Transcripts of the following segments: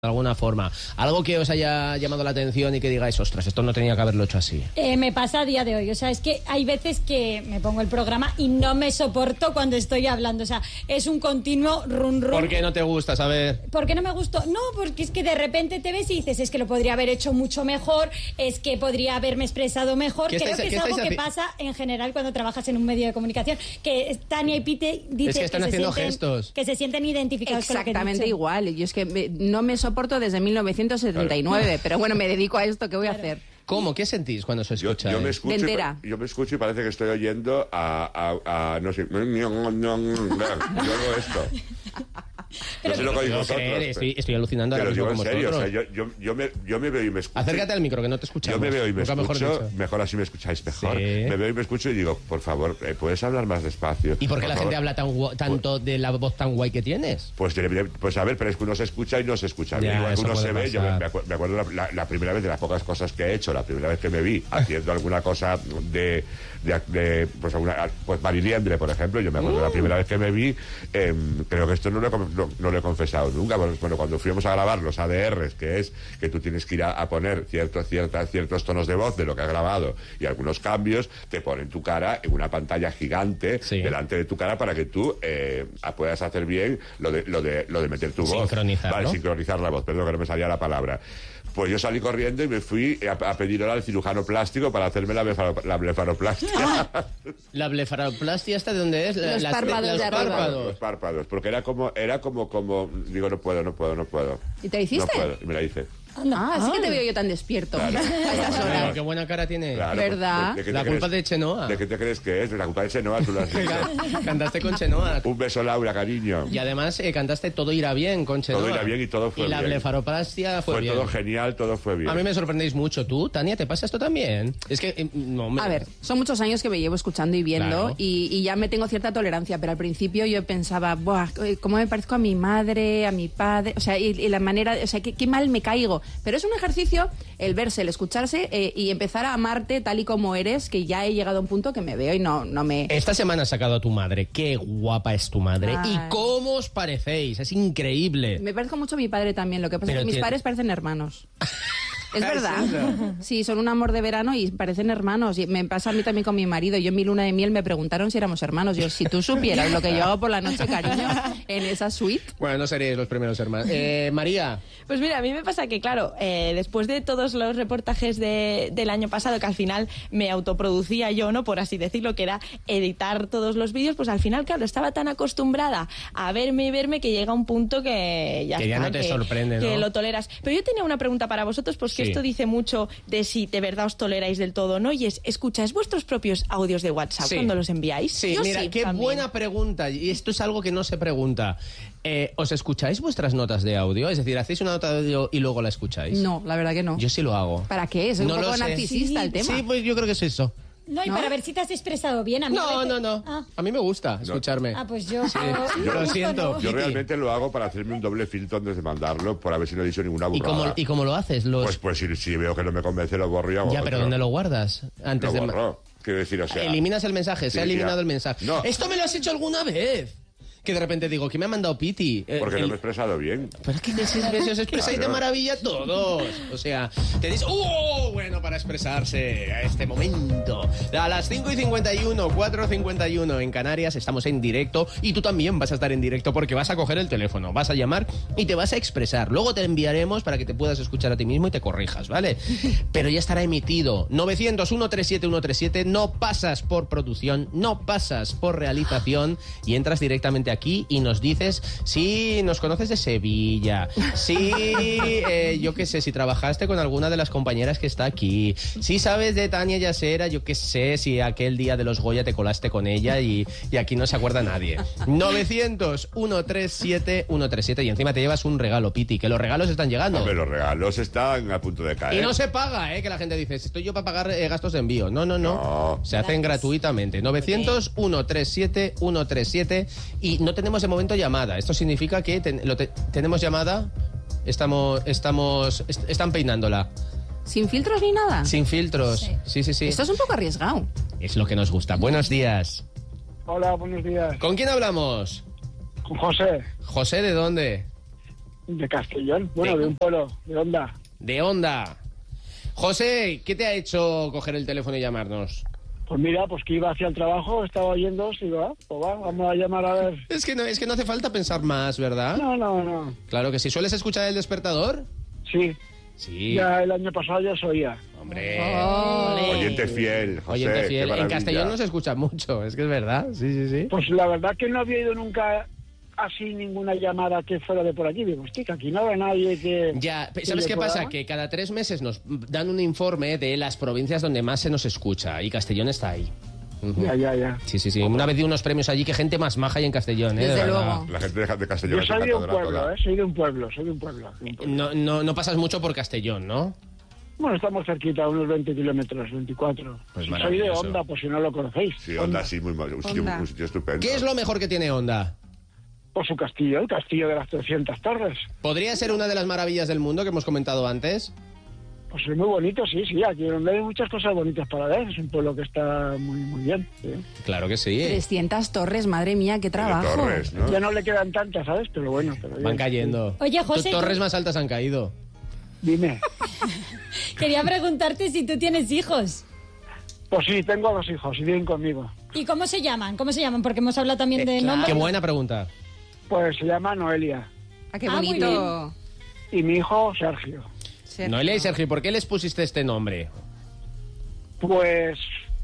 de alguna forma. Algo que os haya llamado la atención y que digáis, ostras, esto no tenía que haberlo hecho así. Me pasa a día de hoy, o sea, es que hay veces que me pongo el programa y no me soporto cuando estoy hablando, o sea, es un continuo run. ¿Por qué no te gusta, saber? ¿Por qué no me gustó? No, porque es que de repente te ves y dices, es que lo podría haber hecho mucho mejor, es que podría haberme expresado mejor. Creo que es algo que pasa en general cuando trabajas en un medio de comunicación, que Tania y Pite dicen es que están haciendo gestos. Que se sienten identificados con lo que he Exactamente dicho. igual. Yo es que no me soporto desde 1979, pero bueno, me dedico a esto, ¿qué voy a hacer? ¿Cómo? ¿Qué sentís cuando se escucha? Yo me escucho y parece que estoy oyendo a no sé, yo hago esto. No sé lo que oís vosotros. Estoy alucinando ahora mismo con vosotros. Pero digo en serio, o sea, yo me veo y me escucho. Acércate al micro, que no te escuchamos. Yo me veo y me escucho, mejor mejor así me escucháis mejor. Sí. Me veo y me escucho y digo, por favor, ¿puedes hablar más despacio? ¿Y por qué la gente habla tanto de la voz tan guay que tienes? Pues a ver, pero es que uno se escucha y no se escucha bien. Igual que uno se ve, yo me acuerdo la primera vez de las pocas cosas que he hecho, la primera vez que me vi haciendo alguna cosa pues Mariliendre, por ejemplo, yo me acuerdo la primera vez que me vi, creo que esto no lo he confesado nunca. Bueno, cuando fuimos a grabar los ADRs, que es que tú tienes que ir a poner ciertos tonos de voz de lo que has grabado y algunos cambios, te ponen tu cara en una pantalla gigante delante de tu cara para que tú puedas hacer bien lo de meter tu voz. Sincronizar, Vale, ¿no? sincronizar la voz, perdón que no me salía la palabra. Pues yo salí corriendo y me fui a pedir hora al cirujano plástico para hacerme la blefaroplastia. ¿La blefaroplastia esta de dónde es? Los párpados de arriba. Los párpados, porque era como digo, no puedo. ¿Y te la hiciste? No puedo, y me la hice. Así que te veo yo tan despierto. Claro. A estas horas. Claro, qué buena cara tiene. Claro, ¿Verdad? ¿de qué te La culpa crees? de Chenoa. ¿De qué te crees que es? De la culpa de Chenoa, tú lo has dicho. Cantaste con Chenoa. Un beso, Laura, cariño. Y además cantaste Todo irá bien con Chenoa. Todo irá bien y todo fue bien. Y la blefaroplastia fue bien. Todo genial, todo fue bien. A mí me sorprendéis mucho. ¿Tú, Tania, te pasa esto también? Es que... A ver, son muchos años que me llevo escuchando y viendo, Claro. y ya me tengo cierta tolerancia, pero al principio yo pensaba, buah, cómo me parezco a mi madre, a mi padre, o sea, y la manera, o sea, qué mal me caigo. Pero es un ejercicio el verse, el escucharse y empezar a amarte tal y como eres, que ya he llegado a un punto que me veo y no me... Esta semana has sacado a tu madre. Qué guapa es tu madre. Ay. ¿Y cómo os parecéis? Es increíble. Me parezco mucho a mi padre también, lo que pasa es Pero que mis tiene- padres parecen hermanos. Es ¿Es verdad. eso? Sí, son un amor de verano y parecen hermanos. Y me pasa a mí también con mi marido. Yo en mi luna de miel me preguntaron si éramos hermanos. Yo, si tú supieras lo que yo hago por la noche, cariño, en esa suite. Bueno, no seréis los primeros hermanos. María. Pues mira, a mí me pasa que, claro, después de todos los reportajes del año pasado, que al final me autoproducía yo, ¿no? Por así decirlo, que era editar todos los vídeos, pues al final, claro, estaba tan acostumbrada a verme que llega un punto que ya Que está. ya no te sorprende, que ¿no? lo toleras. Pero yo tenía una pregunta para vosotros, pues que Sí. esto dice mucho de si de verdad os toleráis del todo, ¿no? Y ¿escucháis vuestros propios audios de WhatsApp Sí. cuando los enviáis? Sí, Yo mira, sí, qué también. buena pregunta. Y esto es algo que no se pregunta. ¿Os escucháis vuestras notas de audio? Es decir, ¿hacéis una nota de audio y luego la escucháis? No, la verdad que no. Yo sí lo hago. ¿Para qué? Es un No lo poco sé. narcisista el tema. Sí, pues yo creo que es eso. No, y ¿No? para ver si te has expresado bien. A mí a No, veces- no. Ah, A mí me gusta escucharme. pues yo... Yo lo siento. Yo Kiki. realmente lo hago para hacerme un doble filtro antes de mandarlo, por a ver si no he dicho ninguna burrada. ¿Y cómo lo haces? Pues si veo que no me convence, lo borro y hago Ya, pero otro. ¿dónde lo guardas? Antes Lo de... borro. Quiero decir, o sea... Eliminas el mensaje, se ha Sí, eliminado ya. el mensaje. No. Esto me lo has hecho alguna vez. Que de repente digo, ¿qué me ha mandado Piti? Porque no me he expresado bien. Pero es que os expresáis de maravilla todos. O sea, tenéis... Bueno, para expresarse a este momento. A las 5:51, 4:51 en Canarias, estamos en directo. Y tú también vas a estar en directo porque vas a coger el teléfono, vas a llamar y te vas a expresar. Luego te enviaremos para que te puedas escuchar a ti mismo y te corrijas, ¿vale? Pero ya estará emitido. 900-137-137, no pasas por producción, no pasas por realización y entras directamente aquí y nos dices si nos conoces de Sevilla, si, yo qué sé, si trabajaste con alguna de las compañeras que está aquí, si sabes de Tania Yasera, yo qué sé, si aquel día de los Goya te colaste con ella y aquí no se acuerda nadie. 900-137-137 y encima te llevas un regalo, Piti, que los regalos están llegando. Hombre, los regalos están a punto de caer. Y no se paga, que la gente dice, estoy yo para pagar gastos de envío. No. No. Se hacen gratuitamente. 900-137-137 y no tenemos de momento llamada. Esto significa que tenemos llamada. Están peinándola. ¿Sin filtros ni nada? Sin filtros. Sí. Esto es un poco arriesgado. Es lo que nos gusta. Buenos días. Hola, buenos días. ¿Con quién hablamos? Con José, José, ¿de dónde? De Castellón, bueno, Sí. de un pueblo, de Onda. De Onda. José, ¿qué te ha hecho coger el teléfono y llamarnos? Pues mira, pues que iba hacia el trabajo, estaba oyendo, y digo, pues vamos a llamar a ver. Es que no hace falta pensar más, ¿verdad? No. Claro que sí. ¿Sueles escuchar El Despertador? Sí, Sí. ya el año pasado ya os oía. Hombre. Oyente fiel, José. Oyente qué fiel. En maravilla. Castellón no se escucha mucho, es que es verdad. Sí. Pues la verdad que no había ido nunca así ninguna llamada que fuera de por aquí. Digo, hostia, que aquí no habrá nadie que... Ya, que ¿sabes le qué pueda- pasa? Que cada 3 meses nos dan un informe de las provincias donde más se nos escucha y Castellón está ahí. Ujú. Ya. Sí. Una vez di unos premios allí, que gente más maja hay en Castellón, ¿eh? De Desde verdad. luego. La gente de Castellón Yo es soy de un encantadora pueblo, toda. soy de un pueblo. No pasas mucho por Castellón, ¿no? Bueno, estamos cerquita, unos 20 kilómetros, 24. Pues soy de maravilloso. Onda, por si no lo conocéis. Sí, Onda, sí, un sitio estupendo. ¿Qué es lo mejor que tiene Onda? Por su castillo, el castillo de las 300 torres. ¿Podría ser una de las maravillas del mundo que hemos comentado antes? Pues es muy bonito, sí, aquí donde hay muchas cosas bonitas para ver. Es un pueblo que está muy bien. ¿Sí? Claro que sí. 300 torres, madre mía, qué De trabajo. Torres, ¿no? Ya no le quedan tantas, ¿sabes? Pero bueno. Van cayendo. Oye, José, Torres más altas han caído. Dime. quería preguntarte si tú tienes hijos. Pues sí, tengo 2 hijos y viven conmigo. ¿Y cómo se llaman? Porque hemos hablado también del nombre. Qué buena pregunta. Pues se llama Noelia. Ah, qué muy bonito. Y mi hijo, Sergio. Sergio. Noelia y Sergio, ¿por qué les pusiste este nombre? Pues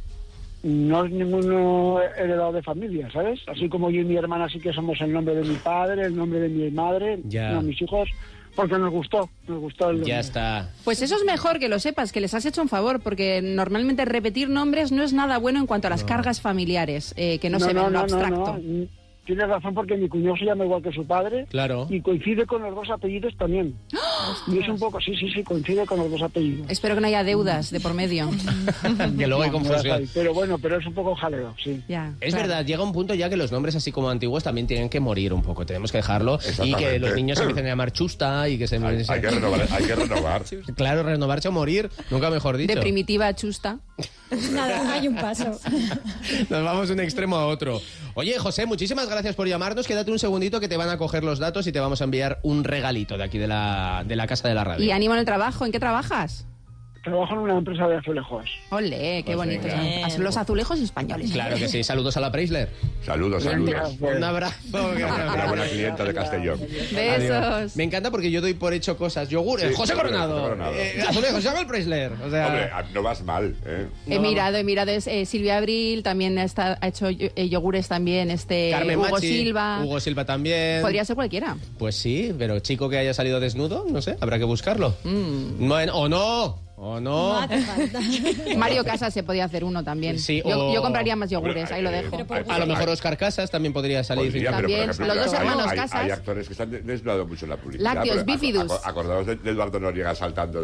no es ninguno heredado de familia, ¿sabes? Así como yo y mi hermana sí que somos el nombre de mi padre, el nombre de mi madre, Ya. no, mis hijos, porque nos gustó el Ya está. Pues eso es mejor que lo sepas, que les has hecho un favor, porque normalmente repetir nombres no es nada bueno en cuanto a las cargas familiares, que no se ven en lo abstracto. Tienes razón, porque mi cuñado se llama igual que su padre. Claro. Y coincide con los 2 apellidos también. Y es un poco, sí, coincide con los 2 apellidos. Espero que no haya deudas de por medio. Que luego hay No, confusión. pero bueno, pero es un poco jaleo, sí. Ya, Es claro. verdad, llega un punto ya que los nombres así como antiguos también tienen que morir un poco. Tenemos que dejarlo y que Exactamente. los niños se empiecen a llamar Chusta y que se... Hay que renovar. Claro, renovarse o morir, nunca mejor dicho. De primitiva a chusta. Nada, hay un paso. Nos vamos de un extremo a otro. Oye, José, muchísimas gracias por llamarnos. Quédate un segundito que te van a coger los datos y te vamos a enviar un regalito de aquí de la casa de la radio. Y ánimo en el trabajo. ¿En qué trabajas? Trabajo en una empresa de azulejos. Ole, qué Pues bonito. venga. Los azulejos españoles. Claro que sí. Saludos a la Preisler. Saludos. Un abrazo. Una buena clienta de Castellón. Besos. Me encanta porque yo doy por hecho cosas. Yogur, Sí, José Coronado. José Coronado. Azulejos, llama el Preisler. O sea, Hombre, no vas mal, ¿eh? He mirado, Silvia Abril también ha hecho yogures también, Carmen Hugo Machi, Silva. Hugo Silva también. Podría ser cualquiera. Pues sí, pero chico que haya salido desnudo, no sé, habrá que buscarlo. Bueno, o no. No hace falta. Mario Casas se podía hacer uno también. Sí, yo compraría más yogures, Hombre, ahí lo dejo. A lo mejor Oscar Casas también podría salir. Podría, pero, También, por ejemplo, los dos hermanos hay Casas. actores que están desnudando mucho en la publicidad. Lácteos, pero bífidus. Acordaos de Eduardo Noriega saltando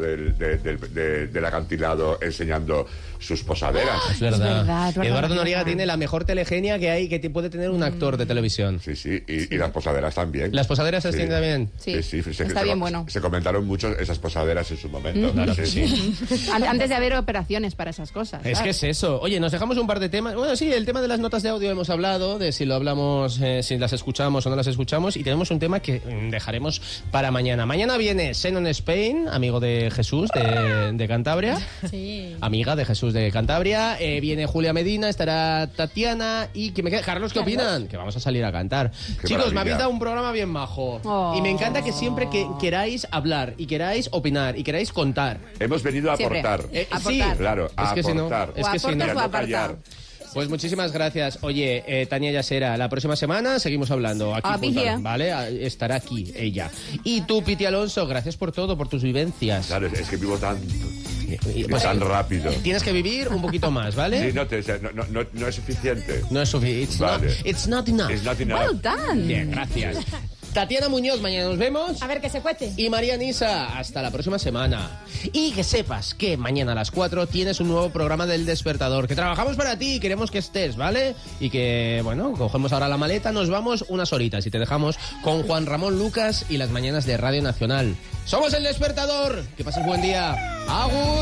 del acantilado enseñando sus posaderas. Es verdad. Eduardo Noriega Noriega. tiene la mejor telegenia que hay, que puede tener un actor de televisión. Sí, y las posaderas también. ¿Las posaderas se Sí. tienen también? Sí, está bien bueno. Se comentaron mucho esas posaderas en su momento. Claro que sí. Antes de haber operaciones para esas cosas. Es que es eso. Oye, nos dejamos un par de temas. Bueno, sí, el tema de las notas de audio hemos hablado, de si lo hablamos, si las escuchamos o no las escuchamos, y tenemos un tema que dejaremos para mañana. Mañana viene Xenon Spain, amigo de Jesús de Cantabria. Sí. Amiga de Jesús de Cantabria. Viene Julia Medina, estará Tatiana y que me queda. Carlos, ¿qué opinan? Que vamos a salir a cantar. Qué Chicos, me maravilla. habéis dado un programa bien majo. Oh. Y me encanta que siempre que queráis hablar y queráis opinar y queráis contar. Hemos venido a Siempre. aportar. Sí, Aportar. Claro, a es que si no, aportar. es que si no. aportas o no aparta. callar. Pues muchísimas gracias. Oye, Tania Yasera, la próxima semana seguimos hablando aquí I'll be juntas, here. ¿vale? Estará aquí ella. Y tú, Piti Alonso, gracias por todo, por tus vivencias. Claro, es que vivo tanto, Pues, tan rápido. tienes que vivir un poquito más, ¿vale? Sí, no es suficiente. No es suficiente. Vale. It's not enough. It's not enough. Well done. Bien, gracias. Tatiana Muñoz, mañana nos vemos. A ver que se cuete. Y María Nisa, hasta la próxima semana. Y que sepas que mañana a las 4 tienes un nuevo programa del Despertador, que trabajamos para ti y queremos que estés, ¿vale? Y que, bueno, cogemos ahora la maleta, nos vamos unas horitas y te dejamos con Juan Ramón Lucas y las mañanas de Radio Nacional. ¡Somos el Despertador! Que pases buen día. ¡Agur!